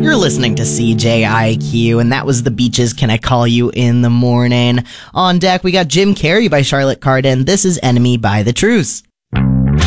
You're listening to CJIQ, and that was The Beaches, Can I Call You in the Morning? On deck, we got Jim Carrey by Charlotte Cardin. This is Enemy by The Truce.